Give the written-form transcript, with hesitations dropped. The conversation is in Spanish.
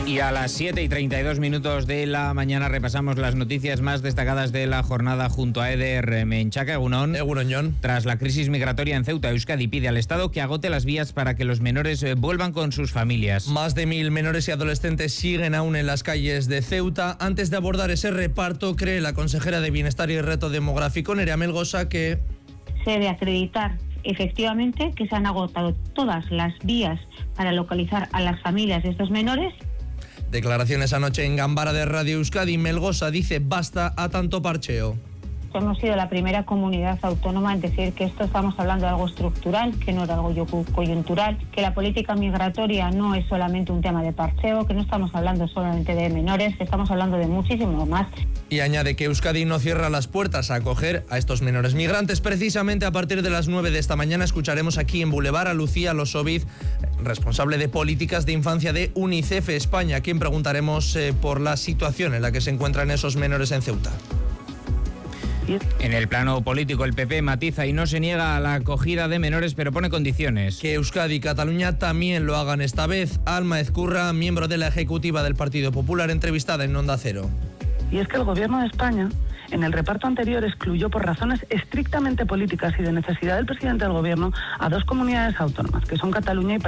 Y a las 7:32 de la mañana repasamos las noticias más destacadas de la jornada junto a Eder Menchaca. Egunon. Egunon. Tras la crisis migratoria en Ceuta, Euskadi pide al Estado que agote las vías para que los menores vuelvan con sus familias. Más de 1000 menores y adolescentes siguen aún en las calles de Ceuta. Antes de abordar ese reparto, cree la consejera de Bienestar y Reto Demográfico, Nerea Melgosa, que se debe acreditar efectivamente que se han agotado todas las vías para localizar a las familias de estos menores. Declaraciones anoche en Gambara de Radio Euskadi. Melgosa dice basta a tanto parcheo. Hemos sido la primera comunidad autónoma en decir que esto estamos hablando de algo estructural, que no era algo coyuntural, que la política migratoria no es solamente un tema de parcheo, que no estamos hablando solamente de menores, que estamos hablando de muchísimo más. Y añade que Euskadi no cierra las puertas a acoger a estos menores migrantes. Precisamente a partir de las 9 de esta mañana escucharemos aquí en Boulevard a Lucía Losoviz, responsable de políticas de infancia de UNICEF España, a quien preguntaremos por la situación en la que se encuentran esos menores en Ceuta. En el plano político, el PP matiza y no se niega a la acogida de menores, pero pone condiciones. Que Euskadi y Cataluña también lo hagan esta vez. Alma Ezcurra, miembro de la ejecutiva del Partido Popular, entrevistada en Onda Cero. Y es que el Gobierno de España, en el reparto anterior, excluyó por razones estrictamente políticas y de necesidad del presidente del Gobierno a dos comunidades autónomas, que son Cataluña y